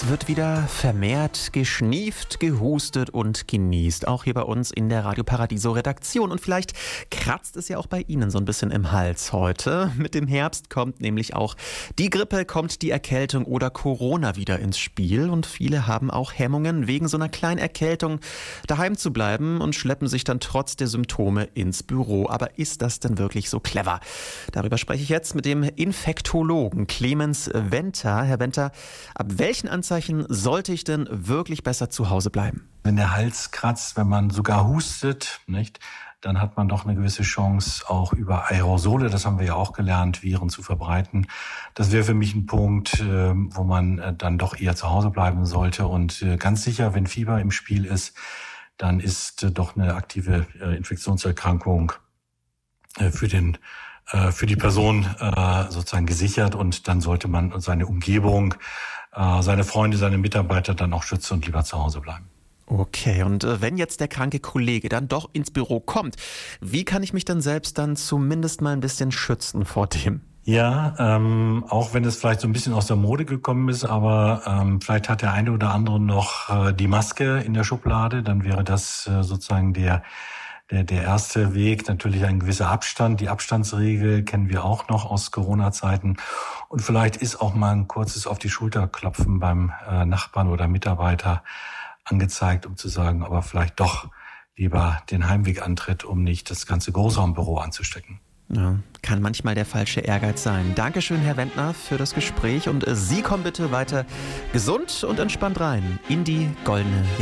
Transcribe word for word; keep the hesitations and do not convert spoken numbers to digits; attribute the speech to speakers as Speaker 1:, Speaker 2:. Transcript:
Speaker 1: Es wird wieder vermehrt geschnieft, gehustet und genießt. Auch hier bei uns in der Radio Paradiso Redaktion. Und vielleicht kratzt es ja auch bei Ihnen so ein bisschen im Hals heute. Mit dem Herbst kommt nämlich auch die Grippe, kommt die Erkältung oder Corona wieder ins Spiel. Und viele haben auch Hemmungen, wegen so einer kleinen Erkältung daheim zu bleiben und schleppen sich dann trotz der Symptome ins Büro. Aber ist das denn wirklich so clever? Darüber spreche ich jetzt mit dem Infektologen Clemens Venter. Herr Venter, ab welchen Anzeichen sollte ich denn wirklich besser zu Hause bleiben?
Speaker 2: Wenn der Hals kratzt, wenn man sogar hustet, nicht, dann hat man doch eine gewisse Chance, auch über Aerosole, das haben wir ja auch gelernt, Viren zu verbreiten. Das wäre für mich ein Punkt, wo man dann doch eher zu Hause bleiben sollte. Und ganz sicher, wenn Fieber im Spiel ist, dann ist doch eine aktive Infektionserkrankung für den für die Person sozusagen gesichert, und dann sollte man seine Umgebung, seine Freunde, seine Mitarbeiter dann auch schützen und lieber zu Hause bleiben.
Speaker 1: Okay, und wenn jetzt der kranke Kollege dann doch ins Büro kommt, wie kann ich mich dann selbst dann zumindest mal ein bisschen schützen vor dem?
Speaker 2: Ja, ähm, auch wenn es vielleicht so ein bisschen aus der Mode gekommen ist, aber ähm, vielleicht hat der eine oder andere noch äh, die Maske in der Schublade, dann wäre das äh, sozusagen der Der, der erste Weg, natürlich ein gewisser Abstand. Die Abstandsregel kennen wir auch noch aus Corona-Zeiten. Und vielleicht ist auch mal ein kurzes auf die Schulter klopfen beim äh, Nachbarn oder Mitarbeiter angezeigt, um zu sagen, aber vielleicht doch lieber den Heimweg antritt, um nicht das ganze Großraumbüro anzustecken.
Speaker 1: Ja, kann manchmal der falsche Ehrgeiz sein. Dankeschön, Herr Venter, für das Gespräch. Und Sie kommen bitte weiter gesund und entspannt rein in die goldene